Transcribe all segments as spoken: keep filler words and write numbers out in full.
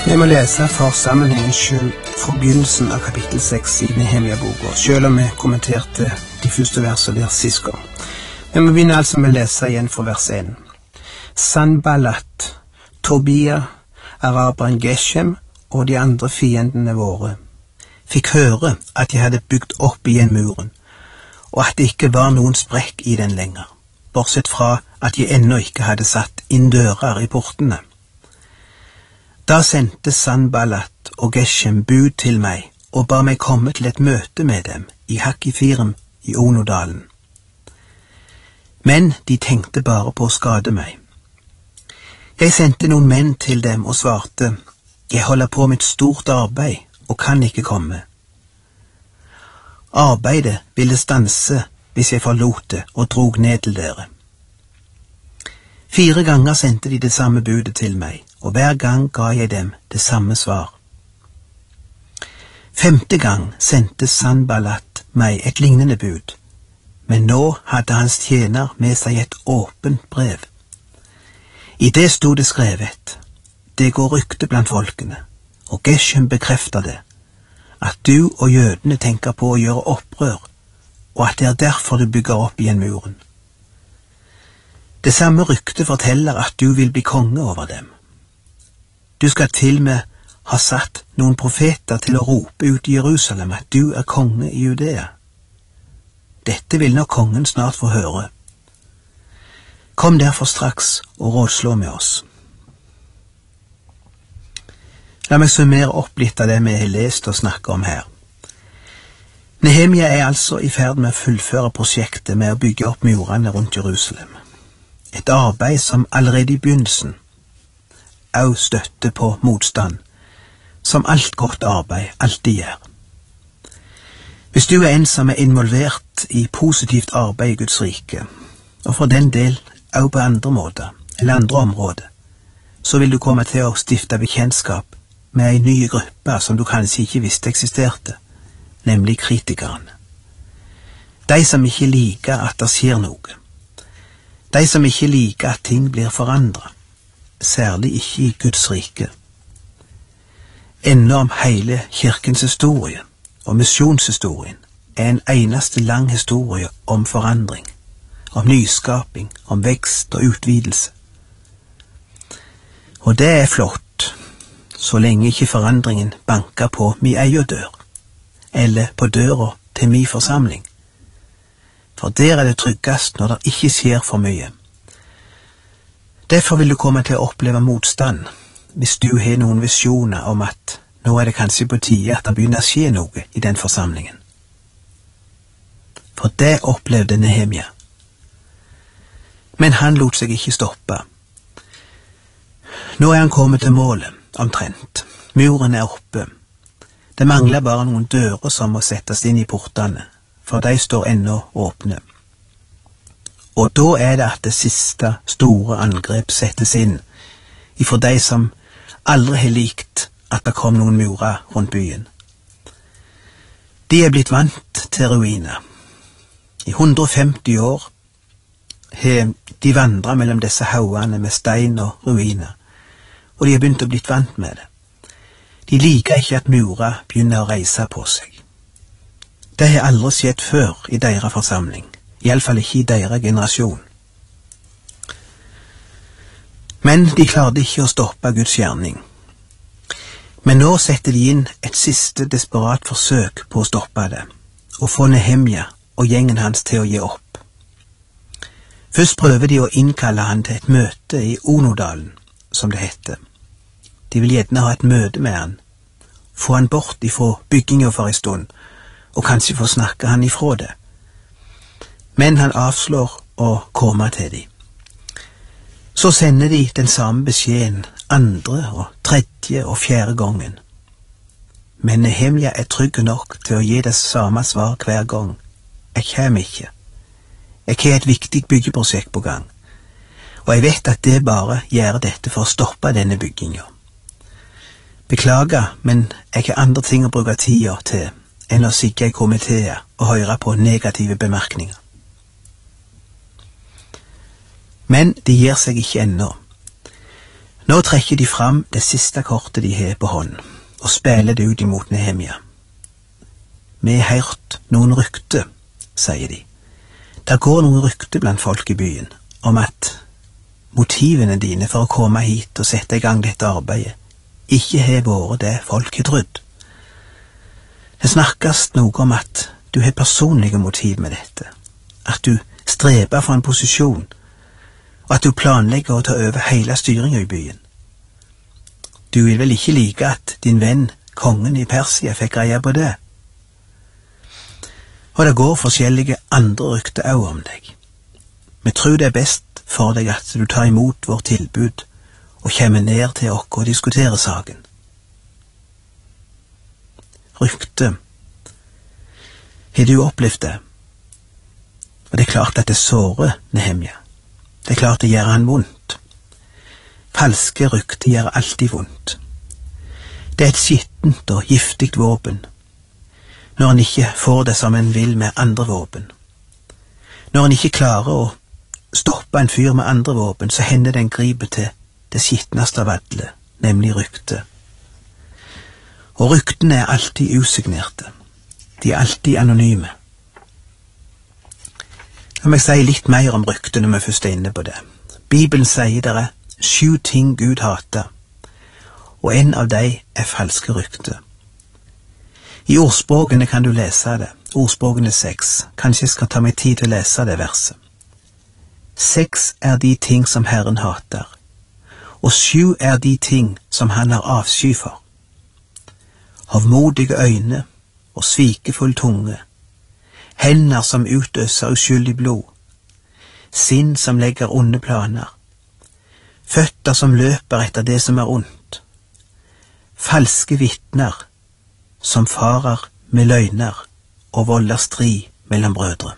Vi må lese for sammenhengens skyld fra begynnelsen av kapittel seks i Nehemia-boka, selv om vi kommenterte de første versene der sist gang. Vi må begynne altså med å lese igjen fra vers én. Sanballat, Tobia, araberen Geshem og de andre fiendene våre fikk høre at de hadde bygd opp igjen muren, og at det ikke var noen sprekk i den lenger, bortsett fra at de ennå ikke hadde satt inn dører i portene. Da sendte Sanballat og Geshem bud til meg og ba meg komme til et møte med dem i Hakkifirem i Onodalen. Men de tenkte bare på å skade meg. Jeg sendte noen menn til dem og svarte, jeg holder på med et stort arbeid og kan ikke komme. Arbeidet ville stanse hvis jeg forlot det og drog ned til dere. Fire ganger sendte de det samme budet til meg, og hver gang ga jeg dem det samme svar. Femte gang sendte Sanballat meg et lignende bud, men nå hadde hans tjener med seg et åpent brev. I det stod det skrevet, det går rykte blant folkene, og Geshem bekrefter det, at du og jødene tenker på å gjøre opprør, og at det er derfor du bygger opp igjen muren. Det samme rykte forteller at du vil bli konge over dem. Du skal til med ha satt noen profeter til å rope ut i Jerusalem at du er konge i Judea. Dette vil nok kongen snart få høre. Kom derfor straks og rådslå med oss. La meg summere opp litt av det vi har lest og snakket om her. Nehemia er altså i ferd med å fullføre prosjektet med å bygge opp murene rundt Jerusalem. Et arbeid som allerede i begynnelsen også støtte på motstand, som alt godt arbeid alltid gjør. Hvis du er en som er involvert i positivt arbeid i Guds rike, og for den del også på andre måter, eller andre områder, så vil du komme til å stifte bekjentskap med en ny gruppe som du kanskje ikke visste eksisterte, nemlig kritikerne. De som ikke liker at det skjer noe. De som ikke liker at ting blir forandret, særlig ikke i Guds rike. Enda om hele kirkens historie og misjonshistorien er en eneste lang historie om forandring, om nyskaping, om vekst og utvidelse. Og det er flott, så lenge ikke forandringen banker på mi egen dør, eller på døra til mi forsamling. For der er det tryggest når det ikke skjer for mye. Derfor vil du komme til å oppleve motstand hvis du har noen visjoner om at nå er det kanskje på tide at det begynner å skje noe i den forsamlingen. For det opplevde Nehemia. Men han lot seg ikke stoppe. Nå er han kommet til målet, omtrent. Muren er oppe. Det mangler bare noen dører som må settes inn i portene, for de står ennå åpne. Og da er det at det siste store angrep settes inn, ifra de som aldri har likt at det kom noen murer rundt byen. De er blitt vant til ruiner. I hundre og femti år har de vandret mellom disse haugene med stein og ruiner, og de har begynt å blitt vant med det. De liker ikke at murer begynner å reise på seg. Det har aldri skjedd før i deres forsamling, i alle fall ikke i deres generasjon. Men de klarte ikke å stoppe Guds gjerning. Men nå setter de inn et siste desperat forsøk på å stoppe det, og få Nehemia og gjengen hans til å gi opp. Først prøver de å innkalle han til et møte i Onodalen, som det heter. De vil gjerne ha et møte med han, få han bort ifra bygginga for en stund, og kanskje få snakke han ifra det. Men han avslår å komme til dem. Så sender de den samme beskjeden andre og tredje og fjerde gangen. Men Nehemia er trygg nok til å gi det samme svar hver gang. Jeg kommer ikke. Jeg har et viktig byggeprosjekt på gang, og jeg vet at det bare gjør dette for å stoppe denne bygginga. Beklager, men jeg har andre ting å bruke tida til enn å sitte i komiteer og høre på negative bemerkninger. Men de gir seg ikke ennå. Nå trekker de fram det siste kortet de har på hånd, og spiller det ut imot Nehemia. Vi har hørt noen rykte, sier de. Der går noen rykte blant folk i byen om at motivene dine for å komme hit og sette i gang dette arbeidet ikke har vært det folk har trodd. Det snakkes noe om at du har personlige motiv med dette, at du streber for en posisjon, og at du planlegger å ta over hele styringen i byen. Du vil vel ikke like at din venn, kongen i Persia, fikk greie på det? Og det går forskjellige andre rykter også om deg. Vi tror det er best for deg at du tar imot vårt tilbud og kommer ned til oss og diskuterer saken. Rykte. Har du opplevd det? Og det er klart at det sårer Nehemia. Det er klart det gjør han vondt. Falske rykter gjør alltid vondt. Det er et skittent og giftig våpen, når han ikke får det som en vil med andre våpen. Når han ikke klarer å stoppe en fyr med andre våpen, så hender den griper til det skittneste av alle, nemlig rykte. Og ryktene er alltid usignerte. De er alltid anonyme. La meg si litt mer om rykte når vi først er inne på det. Bibelen sier det er sju ting Gud hater, og en av dem er falske rykter. I ordspråkene kan du lese det, ordspråkene seks. Kanskje jeg skal ta meg tid til å lese det verset. Seks er de ting som Herren hater, og sju er de ting som han har avsky for. Hovmodige øyne og svikefull tunge, hender som utøser uskyldig blod, sinn som legger onde planer, føtter som løper etter det som er ondt, falske vitner som farer med løgner og volder strid mellom brødre.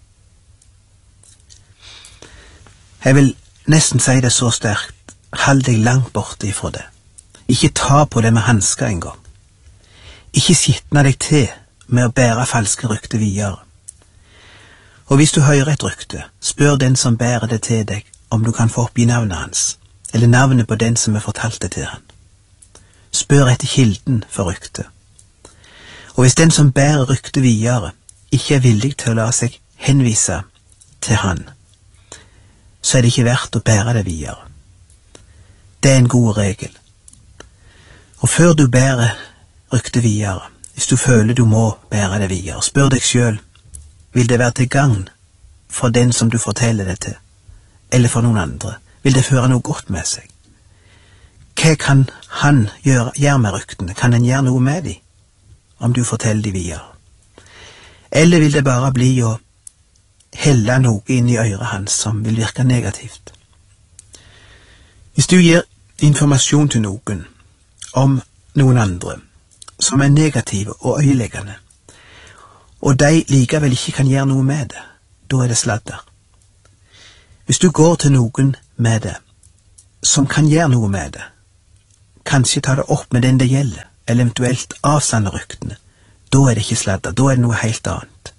Jeg vil nesten si det så sterkt, hold deg langt borte ifra det. Ikke ta på det med hansker en gang. Ikke skitne deg til med å bære falske rykter videre. Og hvis du hører et rykte, spør den som bærer det til deg om du kan få oppgi navnet hans, eller navnet på den som har fortalt det til han. Spør etter kilden for ryktet. Og hvis den som bærer ryktet videre ikke er villig til å la seg henvise til han, så er det ikke verdt å bære det videre. Det er en god regel. Og før du bærer ryktet videre, hvis du føler du må bære det videre, spør deg selv, vil det være til gagn for den som du forteller det til, eller for noen andre? Vil det føre noe godt med seg? Hva kan han gjøre, gjøre med ryktene? Kan han gjøre noe med dem, om du forteller dem videre? Eller vil det bare bli å helle noe inn i øret hans som vil virke negativt? Hvis du gir informasjon til noen om noen andre som er negative og øyeleggende, og de likevel ikke kan gjøre noe med det, da er det sladder. Hvis du går til noen med det, som kan gjøre noe med det, kanskje ta det opp med den det gjelder, eller eventuelt avsande ryktene, da er det ikke sladder, da er det noe helt annet.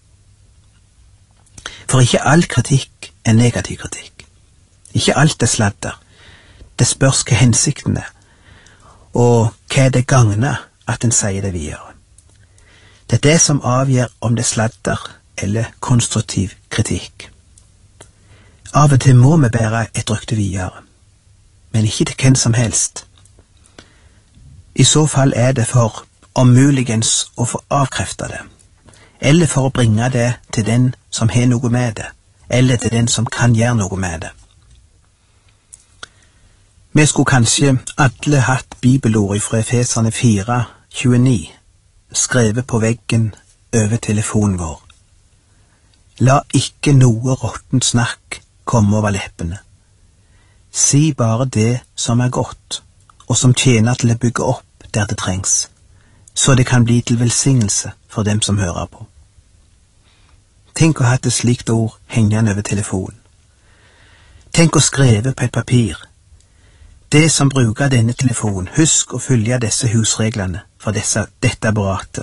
For ikke all kritikk er negativ kritikk. Ikke alt er sladder. Det spørs hva hensikten er, og hva det gagner at en sier det videre. Det er det som avgjør om det er sladder eller konstruktiv kritikk. Av og til må vi bære et rykte videre, men ikke til hvem som helst. I så fall er det for om muligens å få avkreftet det, eller for å bringe det til den som har noe med det, eller til den som kan gjøre noe med det. Vi skulle kanskje alle hatt bibelord fra Efeserne fire tjueni, skrevet på veggen over telefonen vår. La ikke noe råttent snakk komme over leppene. Si bare det som er godt, og som tjener til å bygge opp der det trengs, så det kan bli til velsignelse for dem som hører på. Tenk å ha et slikt ord hengende over telefonen. Tenk å skrive på et papir. Det som bruker denne telefonen, husk å følge disse husreglene for disse, dette apparatet.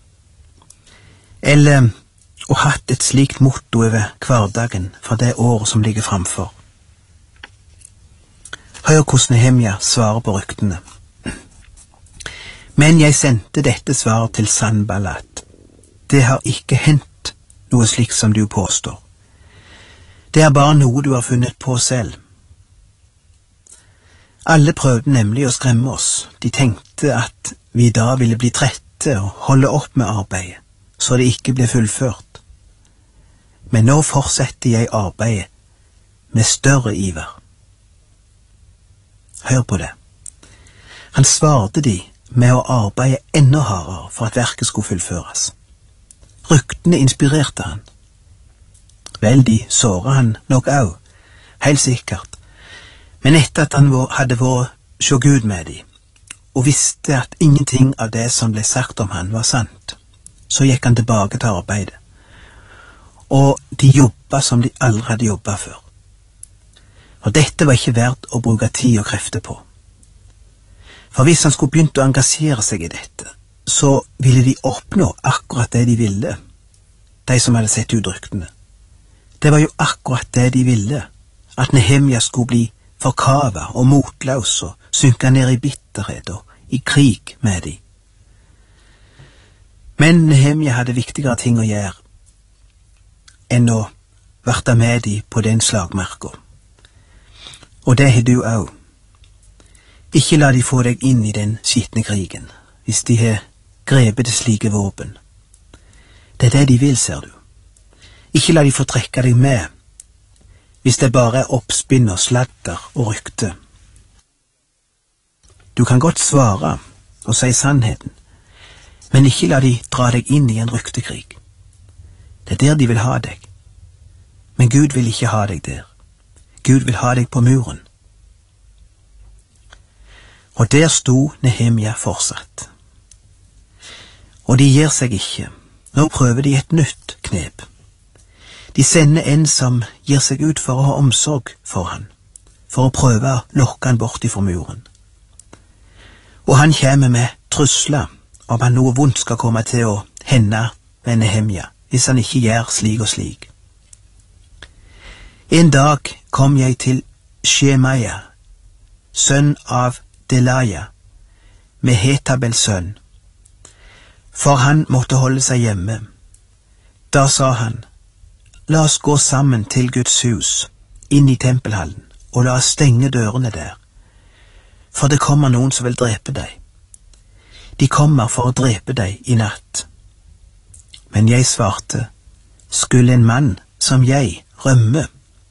Eller å ha et slikt motto over hverdagen for det året som ligger framfor. Hør hvordan Nehemja svarer på ryktene. Men jeg sendte dette svaret til Sanballat. Det har ikke hendt noe slikt som du påstår. Det er bare noe du har funnet på selv. Alle prøvde nemlig å skremme oss. De tenkte at vi da ville bli trette og holde opp med arbeidet, så det ikke ble fullført. Men nå fortsetter jeg arbeidet med større iver. Hør på det. Han svarte de med å arbeide enda hardere for at verket skulle fullføres. Ryktene inspirerte han. Vel, de såret han nok også, helt sikkert. Men etter at han hadde vært sjå Gud med de, og visste at ingenting av det som ble sagt om han var sant, så gikk han tilbake til arbeidet. Og de jobbet som de aldri hadde jobbet før. Og dette var ikke verdt å bruke tid og krefter på. For hvis han skulle begynt å engasjere seg i dette, så ville de oppnå akkurat det de ville, de som hadde sett ut ryktene. Det var jo akkurat det de ville, at Nehemja skulle bli forkava og motløs og synke ned i bitterhet og i krig med de. Men Nehemja hadde viktigere ting å gjøre enn å verte med de på den slagmarka. Og det har du også. Ikke la de få deg inn i den skitne krigen, hvis de har grepet til slike våpen. Det er det de vil, ser du. Ikke la de få trekke deg med, hvis det bare er oppspinn og sladder og rykte. Du kan godt svare og si sannheten, men ikke la de dra deg inn i en ryktekrig. Det er der de vil ha deg. Men Gud vil ikke ha deg der. Gud vil ha deg på muren. Og der sto Nehemja fortsatt. Og de gir seg ikke. Nå prøver de et nytt knep. De sender en som gir seg ut for å ha omsorg for han, for å prøve å lokke han bort ifra muren. Og han kommer med trusler om at noe vondt skal komme til å hende med Nehemja, hvis han ikke gjør slik og slik. En dag kom jeg til Shemaia, sønn av Delaja, med Hetabels sønn, for han måtte holde seg hjemme. Da sa han, la oss gå sammen til Guds hus, inn i tempelhallen, og la oss stenge dørene der, for det kommer noen som vil drepe deg. De kommer for å drepe deg i natt. Men jeg svarte, skulle en mann som jeg rømme?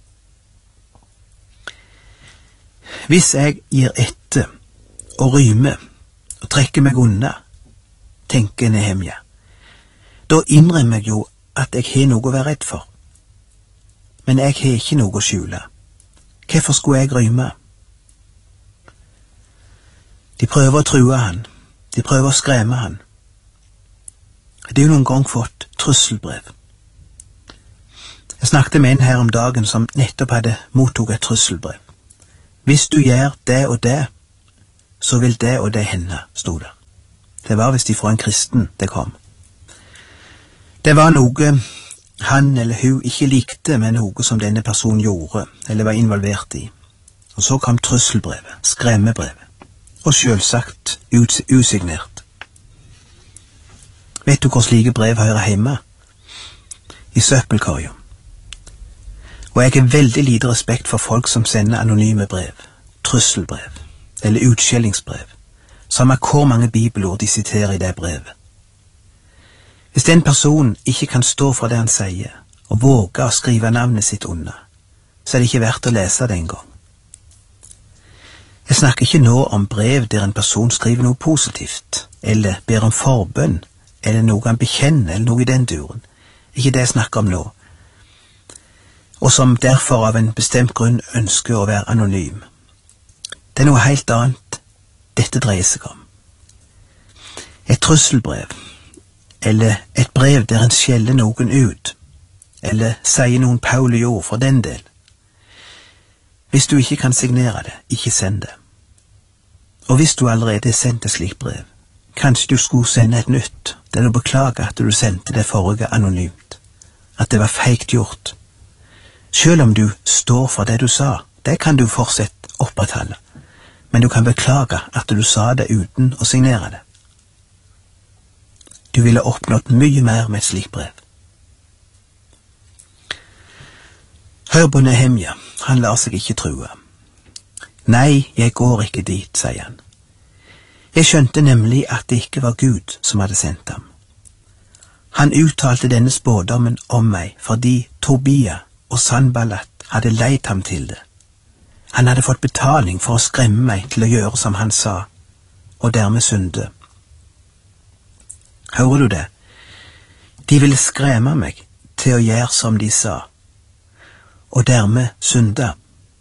Hvis jeg gir etter og rymer og trekker meg unna, tenker Nehemja, da innrømmer jeg jo at jeg har noe å være redd for. Men jeg har ikke noe å skjule. Hvorfor skulle jeg ryme? De prøver å true han. De prøver å skremme han. Det er jo noen gang fått trusselbrev. Jeg snakket med en her om dagen som nettopp hadde mottog et trusselbrev. Hvis du gjør det og det, så vil det og det hende, stod der. Det var visst ifra en kristen det kom. Det var noe han eller hun ikke likte med noe som denne personen gjorde, eller var involvert i. Og så kom trusselbrevet, skremmebrevet, og selvsagt usignert. Vet du hvor slike brev hører hjemme? I søppelkorga. Og jeg har veldig lite respekt for folk som sender anonyme brev, trusselbrev, eller utskjellingsbrev, samme hvor mange bibelord de siterer i det brevet. Hvis den personen ikke kan stå for det han sier, og våge å skrive navnet sitt under, så er det ikke verdt å lese det engang. Jeg snakker ikke nå om brev der en person skriver noe positivt, eller ber om forbønn, eller noe han bekjenner, eller noe i den duren. Ikke det jeg snakker om nå. Og som derfor av en bestemt grunn ønsker å være anonym. Det er noe helt annet dette dreier seg om. Et trusselbrev, eller et brev der en skjeller noen ut, eller sier noen paule ord for den del. Hvis du ikke kan signere det, ikke send det. Og hvis du allerede har sendt et slikt brev, kanskje du skulle sende et nytt, der du beklager at du sendte det forrige anonymt, at det var feigt gjort. Selv om du står for det du sa, det kan du fortsatt opprettholde, men du kan beklage at du sa det uten å signere det. Du ville oppnått mye mer med et slikt brev. Hør på Nehemja, han lar seg ikke true. Nei, jeg går ikke dit, sier han. Jeg skjønte nemlig at det ikke var Gud som hadde sendt ham. Han uttalte denne spådommen om meg fordi Tobia og Sanballat hadde leid ham til det. Han hadde fått betaling for å skremme meg til å gjøre som han sa, og dermed synde. Hører du det? De ville skremme meg til å gjøre som de sa, og dermed synde.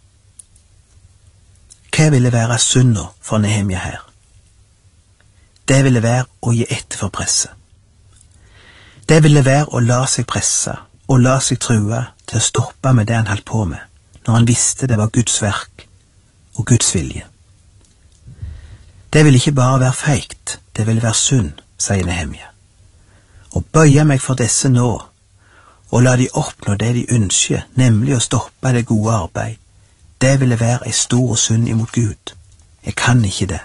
Hva ville være synda for Nehemja her? Det ville være å gi etter for presset. Det ville være å la seg presse og la seg true til å stoppe med det han holdt på med, når han visste det var Guds verk og Guds vilje. Det ville ikke bare være feigt, det ville være synd, sier Nehemja. Å bøye meg for disse nå, og la de oppnå det de ønsker, nemlig å stoppe det gode arbeid, det ville være en stor synd imot Gud. Jeg kan ikke det.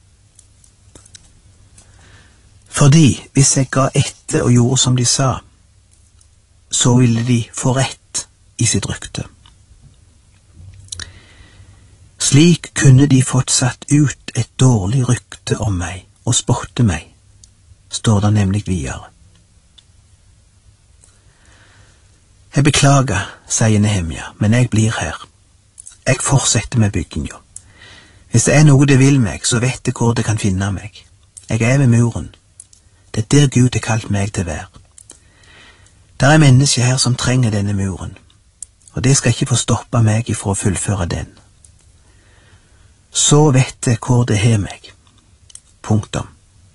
Fordi hvis jeg ga etter og gjorde som de sa, så ville de få rett i sitt rykte. Slik kunne de fått satt ut et dårlig rykte om meg og spotte meg, står det nemlig videre. Jeg beklager, sier Nehemja, men jeg blir her. Jeg fortsetter med bygginga. Hvis det er noe det vil meg, så vet jeg hvor det kan finne meg. Jeg er ved muren. Det er der Gud har kalt meg til å være. Det er mennesker her som trenger denne muren, og det skal ikke få stoppe meg ifra å fullføre den. Så vet jeg hvor det har meg. Punktum.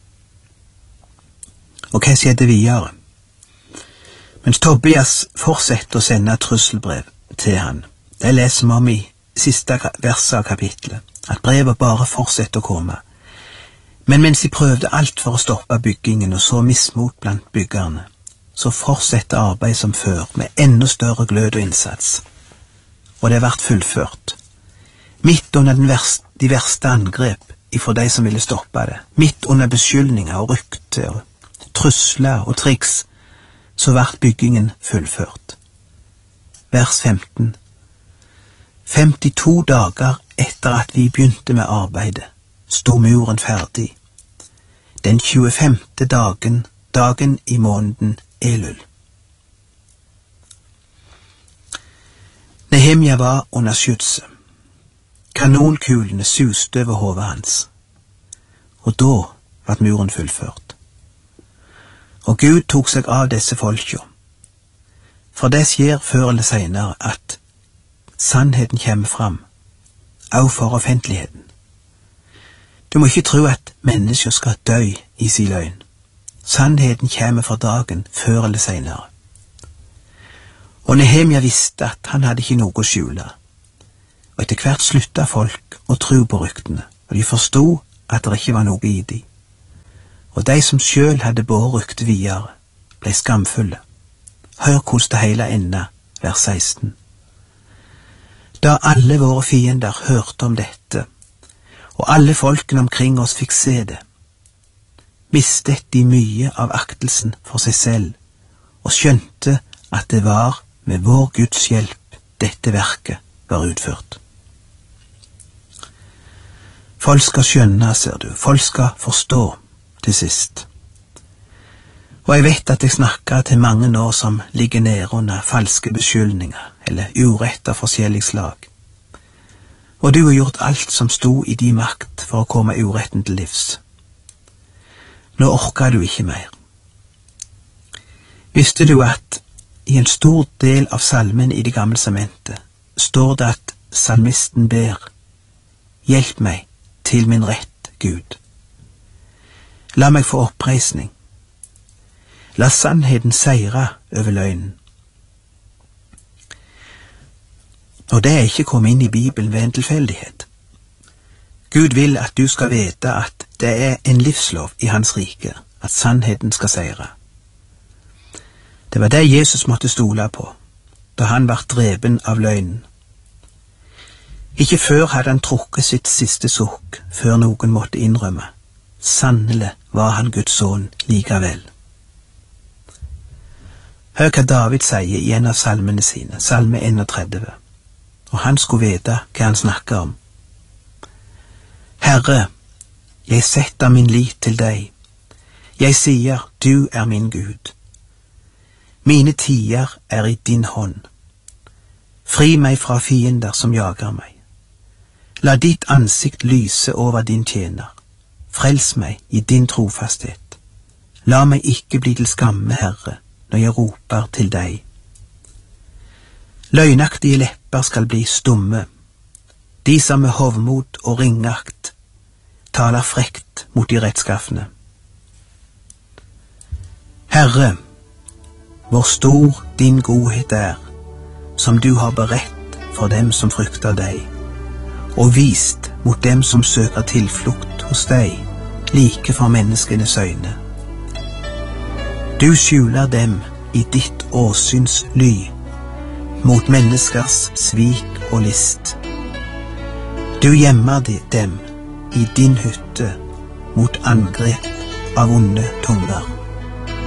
Og hva skjedde videre? Mens Tobias fortsetter å sende trusselbrev til han, det leser vi om i siste verset av kapitlet, at brevet bare fortsetter å komme. Men mens de prøvde alt for å stoppe byggingen og så mismot blant byggerne, så fortsetter arbeidet som før med enda større glød og innsats. Og det ble fullført. Midt under den verste, de verste angrep ifra de som ville stoppe det, midt under beskyldninger og rykte og trusler og triks, så ble byggingen fullført. Vers femten. femtito dager etter at vi begynte med arbeidet, stod muren ferdig. Den tjuefemte dagen, dagen i måneden Elul. Nehemja var under skytset. Kanonkulene suste over hodet hans. Og da var muren fullført. Og Gud tok seg av disse folka. For det skjer før eller senere at sannheten kommer fram, også for offentligheten. Du må ikke tro at mennesker skal dø i sin løgn. Sannheten kommer for dagen før eller senere. Og Nehemja visste at han hadde ikke noe å skjule. Og etter hvert slutta folk å tro på ryktene, og de forstod at det ikke var noe i de. Og de som selv hadde båret ryktet videre, ble skamfulle. Hør hvordan det hele enda, vers seksten. Da alle våre fiender hørte om dette, og alle folkene omkring oss fikk se det, mistet de mye av aktelsen for seg selv, og skjønte at det var med vår Guds hjelp dette verket var utført. Folk skal skjønne, ser du, folk skal forstå til sist. Og jeg vet at jeg snakker til mange nå som ligger nede under falske beskyldninger, eller urett av forskjellig slag. Og du har gjort alt som sto i din makt for å komme uretten til livs. Nå orker du ikke mer. Visste du at i en stor del av salmen i Det gamle testamentet står det at salmisten ber: Hjelp meg til min rett, Gud. La meg få oppreisning. La sannheten seire over løgnen. Og det er ikke kommet inn i Bibelen ved en tilfeldighet. Gud vil at du skal vite at det er en livslov i hans rike, at sannheten skal seire. Det var det Jesus måtte stole på, da han ble drepen av løgnen. Ikke før hadde han trukket sitt siste sukk, før noen måtte innrømme. Sannelig var han Guds sønn likevel. Hør hva David sier i en av salmene sine, salme trettien, og han skulle vite hva han snakker om. Herre, jeg setter min lit til deg. Jeg sier, du er min Gud. Mine tider er i din hånd. Fri meg fra fiender som jager meg. La ditt ansikt lyse over din tjener. Frels meg i din trofasthet. La meg ikke bli til skamme, Herre, når jeg roper til deg. Løgnaktige lepper skal bli stumme. De som med hovmod og ringakt taler frekt mot de rettskaffene. Herre, hvor stor din godhet er, som du har beredt for dem som frykter deg, og vist mot dem som søker tilflukt hos deg, like for menneskenes øyne. Du skjuler dem i ditt åsyns ly, mot menneskers svik og list. Du gjemmer dem i din hytte mot angrep av onde tunger.